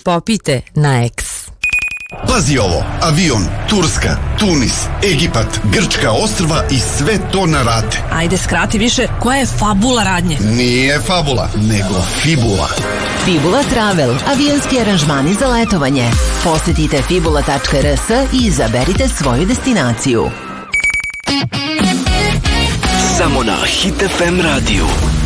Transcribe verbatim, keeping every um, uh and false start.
Popite na X. Pazi ovo, avion, Turska, Tunis, Egipat, Grčka ostrva i sve to na rate. Ajde, skrati više, koja je fabula radnje? Nije fabula, nego fibula. Fibula Travel, avionski aranžmani za letovanje. Posetite fibula tačka r s i izaberite svoju destinaciju. Samo na Hit F M radiju.